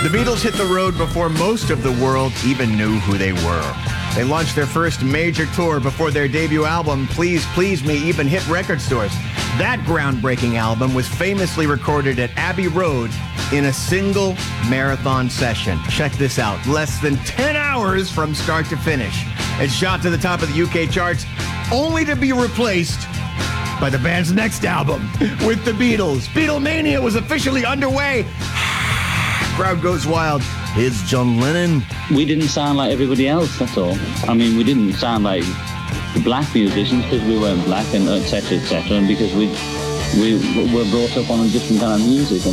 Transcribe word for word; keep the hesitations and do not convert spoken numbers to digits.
The Beatles hit the road before most of the world even knew who they were. They launched their first major tour before their debut album, Please Please Me, even hit record stores. That groundbreaking album was famously recorded at Abbey Road in a single marathon session. Check this out. Less than ten hours from start to finish. It shot to the top of the U K charts, only to be replaced by the band's next album with the Beatles. Beatlemania was officially underway. Crowd goes wild. Here's John Lennon. We didn't sound like everybody else, that's all. I mean, we didn't sound like the black musicians because we weren't black, and et cetera, et cetera, and because we we were brought up on a different kind of music. And